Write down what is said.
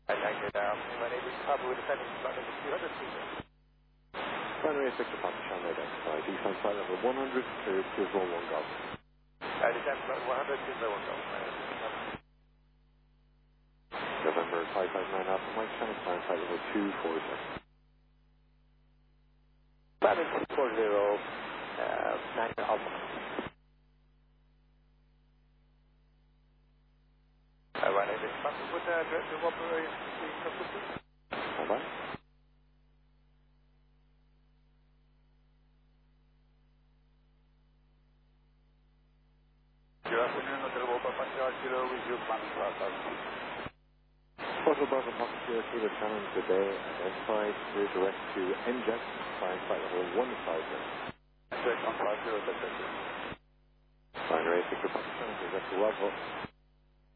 Thank you. My name is Pablo, descending flight number 200, please. Runway 6 Papa Channel identified. Descent flight level 100 to 241 Golf. Descent flight 100, 201 Golf. November 559 Alpha Mike, Channel climb flight level 246. Planet 240, 9 Alpha. My name is Pablo, would director of operations please come with me? Stand by. Good afternoon, Hotel Volta Papa Kilo with your planning class. Hotel Bravo Papa Kilo Kilo Channel today identified. Clear direct to NJET, climb flight level 150. Check on 50, that's it. Runway 6 Papa Channel direct to Level